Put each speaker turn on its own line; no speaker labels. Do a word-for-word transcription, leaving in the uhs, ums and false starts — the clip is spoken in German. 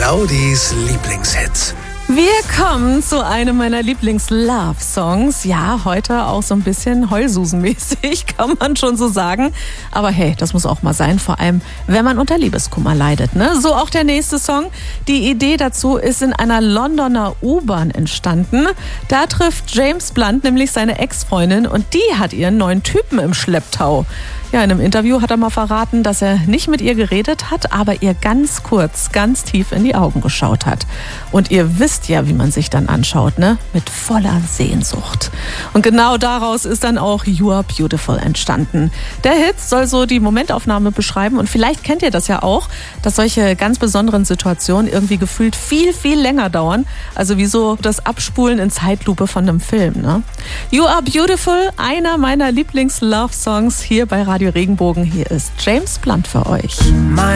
Claudis Lieblingshits.
Wir kommen zu einem meiner Lieblings-Love-Songs. Ja, heute auch so ein bisschen Heulsusen-mäßig, kann man schon so sagen. Aber hey, das muss auch mal sein, vor allem, wenn man unter Liebeskummer leidet, ne? So auch der nächste Song. Die Idee dazu ist in einer Londoner U-Bahn entstanden. Da trifft James Blunt nämlich seine Ex-Freundin und die hat ihren neuen Typen im Schlepptau. Ja, in einem Interview hat er mal verraten, dass er nicht mit ihr geredet hat, aber ihr ganz kurz, ganz tief in die Augen geschaut hat. Und ihr wisst ja, wie man sich dann anschaut, ne? Mit voller Sehnsucht. Und genau daraus ist dann auch You Are Beautiful entstanden. Der Hit soll so die Momentaufnahme beschreiben und vielleicht kennt ihr das ja auch, dass solche ganz besonderen Situationen irgendwie gefühlt viel, viel länger dauern. Also wie so das Abspulen in Zeitlupe von einem Film, ne? You Are Beautiful, einer meiner Lieblings-Love-Songs hier bei Radio Regenbogen. Hier ist James Blunt für euch.